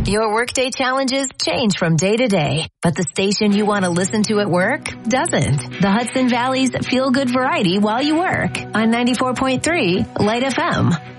Your workday challenges change from day to day, but the station you want to listen to at work doesn't. The Hudson Valley's Feel Good Variety while you work on 94.3 Light FM.